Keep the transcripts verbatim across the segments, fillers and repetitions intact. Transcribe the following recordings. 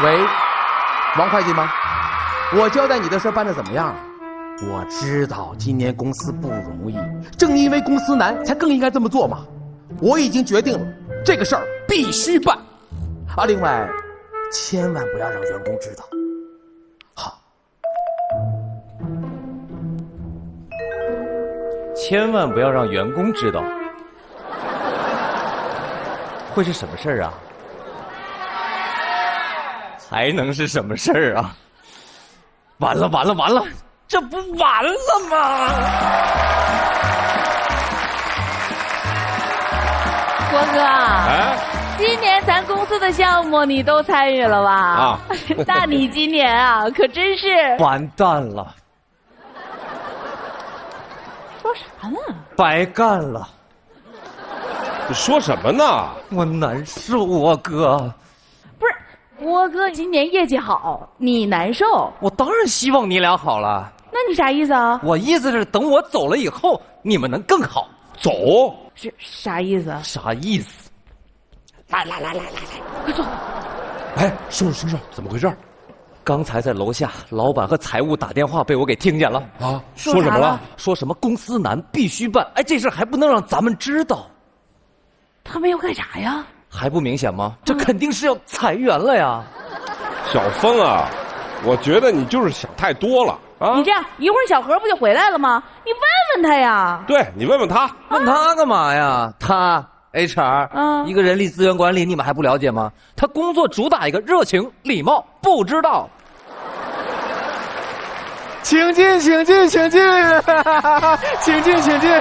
喂，王会计吗？我交代你的事办得怎么样了？我知道今年公司不容易，正因为公司难，才更应该这么做嘛。我已经决定了，这个事儿必须办。啊，另外，千万不要让员工知道。好， 千万不要让员工知道。会是什么事儿啊？还能是什么事儿啊？完了完了完了，这不完了吗？ 郭哥， 哎， 今年咱公司的项目你都参与了吧？ 啊， 那你今年啊，可真是完蛋了， 说啥呢？ 白干了， 你说什么呢？ 我难受啊，哥。 不是，郭哥今年业绩好，你难受？ 我当然希望你俩好了。 那你啥意思啊？ 我意思是，等我走了以后，你们能更好。 走， 是啥意思？ 啥意思？ 来来来来来来，快坐。 哎，说说说说，怎么回事？ 刚才在楼下，老板和财务打电话被我给听见了啊， 说说什么了啥了？ 说什么公司难必须办，哎，这事还不能让咱们知道， 他们要干啥呀？ 还不明显吗？这肯定是要裁员了呀！ 小峰啊，我觉得你就是想太多了啊！ 你这样一会儿小何不就回来了吗？你问问他呀。 对你问问他， 问他干嘛呀？他 H R， 嗯一个人力资源管理，你们还不了解吗？他工作主打一个热情、礼貌，不知道。 请进，请进，请进，请进，请进。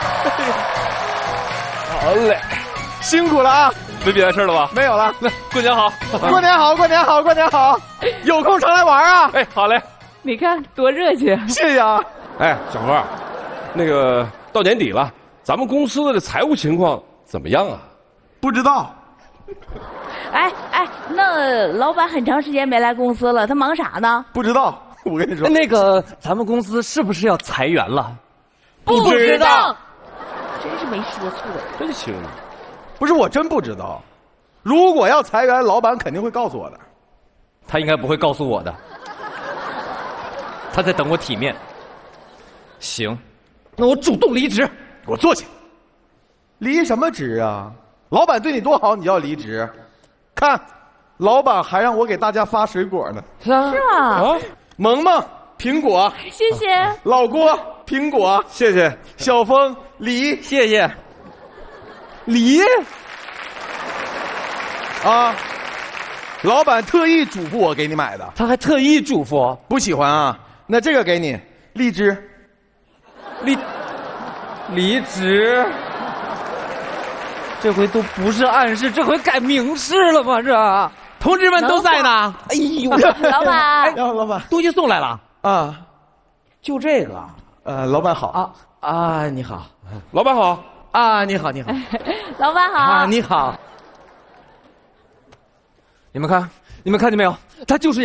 好嘞， 辛苦了啊！ 没别的事了吧？ 没有了。 过年好， 过年好，过年好，过年好！有空常来玩啊！ 哎，好嘞。 你看多热情。 谢谢啊。 哎，小何，那个到年底了，咱们公司的财务情况怎么样啊？ 不知道。 哎哎，那老板很长时间没来公司了，他忙啥呢？ 不知道。我跟你说， 那个咱们公司是不是要裁员了？ 不知道。 真是没说错。 真行， 不是我真不知道。如果要裁员，老板肯定会告诉我的。 他应该不会告诉我的，他在等我体面。行，那我主动离职。 给我坐下。离什么职啊？老板对你多好，你要离职？看，老板还让我给大家发水果呢。 是啊， 是吗？ 啊， 萌萌苹果， 谢谢。 老郭苹果， 谢谢。 小峰梨谢谢。 梨啊，老板特意嘱咐我给你买的， 他还特意嘱咐不喜欢啊？那这个给你，荔枝。 离离职。这回都不是暗示，这回改明示了吗？这同志们都在呢。哎呦， 老板， 然后老板东西送来了， 啊， 就这个呃，老板好啊啊！你好老板好。 啊！你好，你好老板好。 啊！你好。你们看，你们看见没有？他就是。